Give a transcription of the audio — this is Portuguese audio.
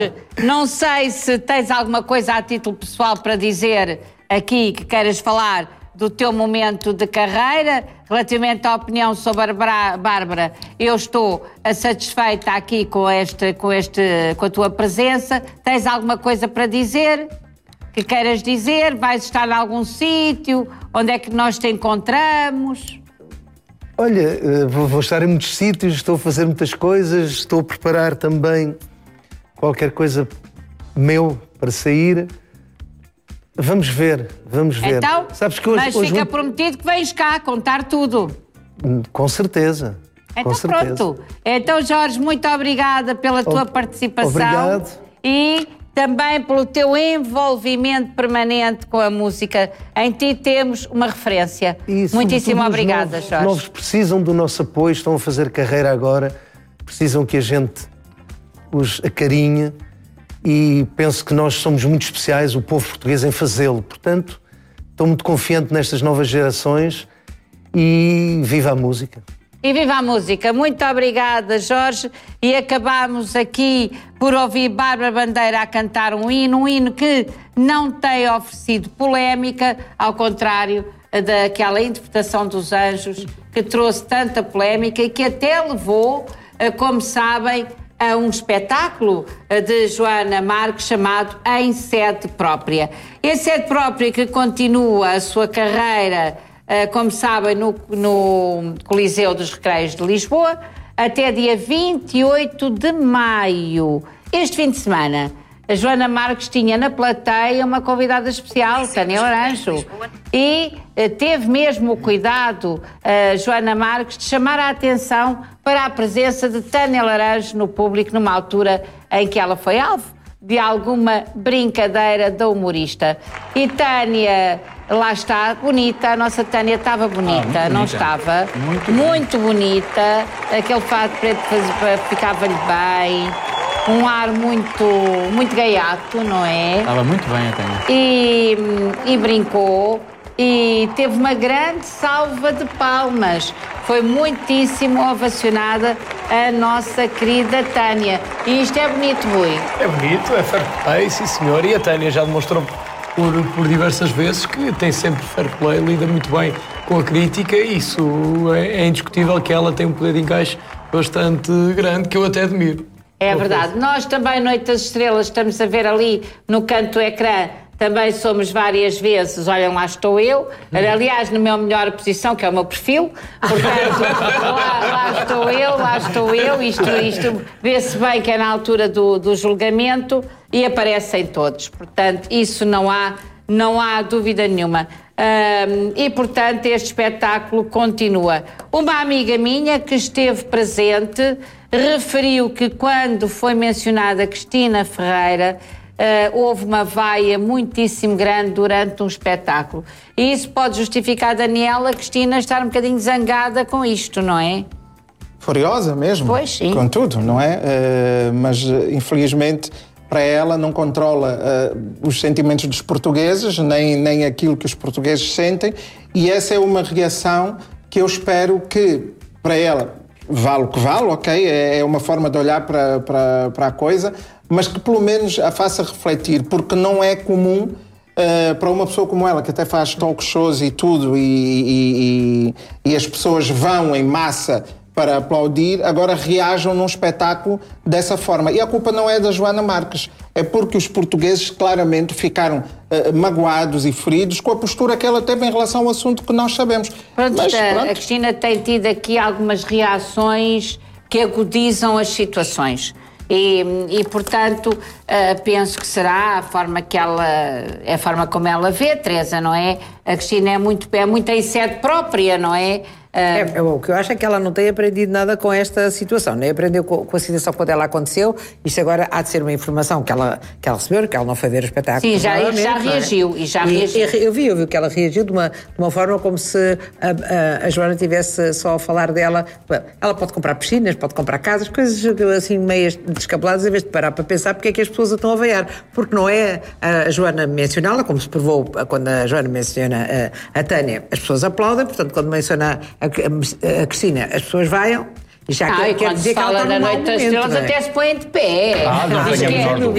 não sei se tens alguma coisa a título pessoal para dizer aqui que queiras falar do teu momento de carreira, relativamente à opinião sobre a Bárbara. Eu estou satisfeita aqui com a tua presença. Tens alguma coisa para dizer? Que queiras dizer? Vais estar em algum sítio? Onde é que nós te encontramos? Olha, vou estar em muitos sítios, estou a fazer muitas coisas, estou a preparar também qualquer coisa meu para sair. Vamos ver. Então, sabes que hoje fica prometido que vens cá contar tudo. Com certeza. Então pronto. Então, Jorge, muito obrigada pela tua participação. Obrigado. E também pelo teu envolvimento permanente com a música. Em ti temos uma referência. Muitíssimo obrigada, Jorge. Os novos precisam do nosso apoio, estão a fazer carreira agora, precisam que a gente os acarinhe. E penso que nós somos muito especiais, o povo português, em fazê-lo. Portanto, estou muito confiante nestas novas gerações e viva a música. E viva a música. Muito obrigada, Jorge. E acabamos aqui por ouvir Bárbara Bandeira a cantar um hino que não tem oferecido polémica, ao contrário daquela interpretação dos Anjos que trouxe tanta polémica e que até levou, como sabem, a um espetáculo de Joana Marques chamado Em Sede Própria. Em Sede Própria que continua a sua carreira, como sabem, no Coliseu dos Recreios de Lisboa, até dia 28 de maio. Este fim de semana, a Joana Marques tinha na plateia uma convidada especial, Tânia Laranjo, e teve mesmo o cuidado, Joana Marques, de chamar a atenção para a presença de Tânia Laranjo no público numa altura em que ela foi alvo de alguma brincadeira da humorista. E Tânia, lá está, bonita, a nossa Tânia estava bonita, não estava? Muito bonita, aquele fato preto ficava-lhe bem. Um ar muito gaiato, não é? Estava muito bem a Tânia. E brincou e teve uma grande salva de palmas. Foi muitíssimo ovacionada a nossa querida Tânia. E isto é bonito, Rui. É bonito, é fair play, sim senhor. E a Tânia já demonstrou por diversas vezes que tem sempre fair play, lida muito bem com a crítica. E isso é indiscutível que ela tem um poder de encaixe bastante grande, que eu até admiro. É verdade. Nós também, Noite das Estrelas, estamos a ver ali no canto do ecrã, também somos várias vezes, olhem, lá estou eu, aliás, na minha melhor posição, que é o meu perfil, portanto, lá estou eu, isto vê-se bem que é na altura do julgamento e aparecem todos, portanto, isso não há dúvida nenhuma. E, portanto, este espetáculo continua. Uma amiga minha que esteve presente referiu que quando foi mencionada Cristina Ferreira, houve uma vaia muitíssimo grande durante um espetáculo. E isso pode justificar, Daniela, Cristina estar um bocadinho zangada com isto, não é? Furiosa mesmo. Pois, sim. Com tudo, não é? Mas, infelizmente, para ela não controla os sentimentos dos portugueses, nem aquilo que os portugueses sentem. E essa é uma reação que eu espero que, para ela, vale o que vale, ok? É uma forma de olhar para a coisa, mas que pelo menos a faça refletir, porque não é comum para uma pessoa como ela, que até faz talk shows e tudo, e as pessoas vão em massa para aplaudir, agora reajam num espetáculo dessa forma. E a culpa não é da Joana Marques, é porque os portugueses claramente ficaram magoados e feridos com a postura que ela teve em relação ao assunto que nós sabemos. Pronto. A Cristina tem tido aqui algumas reações que agudizam as situações. E portanto, penso que será a forma como ela vê, Teresa, não é? A Cristina é muito em sede própria, não é? O que eu acho é que ela não tem aprendido nada com esta situação, nem aprendeu com a situação quando ela aconteceu. Isto agora há de ser uma informação que ela recebeu, que ela não foi ver o espetáculo. Sim, já reagiu. Eu vi que ela reagiu de uma forma como se a Joana tivesse só a falar dela. Ela pode comprar piscinas, pode comprar casas, coisas assim meias descabeladas, em vez de parar para pensar porque é que as pessoas a estão a veiar. Porque não é a Joana mencioná-la, como se provou quando a Joana menciona a Tânia, as pessoas aplaudem, portanto, quando menciona a Cristina, as pessoas vaiam e já quer dizer que ela está num mau momento. Noite das Estrelas até se põem de pé.